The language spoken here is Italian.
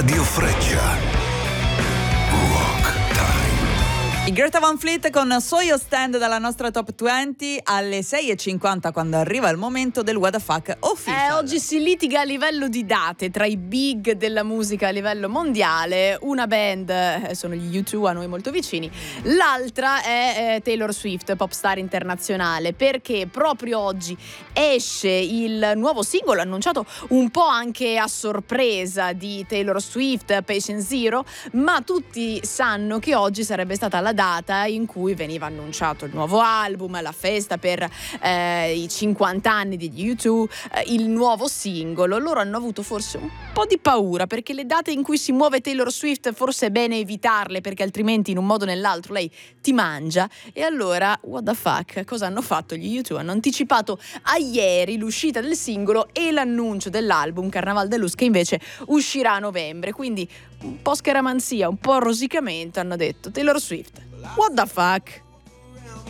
Radio Freccia. Rock Time. Greta Van Fleet con So You Stand dalla nostra Top 20 alle 6:50, quando arriva il momento del What the Fuck Official. Oggi si litiga a livello di date tra i big della musica a livello mondiale. Una band sono gli U2, a noi molto vicini, l'altra è Taylor Swift, pop star internazionale, perché proprio oggi esce il nuovo singolo annunciato un po' anche a sorpresa di Taylor Swift, Patient Zero, ma tutti sanno che oggi sarebbe stata la data in cui veniva annunciato il nuovo album, la festa per i 50 anni degli U2, il nuovo singolo. Loro hanno avuto forse un po' di paura, perché le date in cui si muove Taylor Swift forse è bene evitarle, perché altrimenti in un modo o nell'altro lei ti mangia. E allora, what the fuck, cosa hanno fatto gli U2? Hanno anticipato a ieri l'uscita del singolo e l'annuncio dell'album Carnaval de Luz, che invece uscirà a novembre. Quindi un po' scaramanzia, un po' rosicamento, hanno detto: Taylor Swift, what the fuck?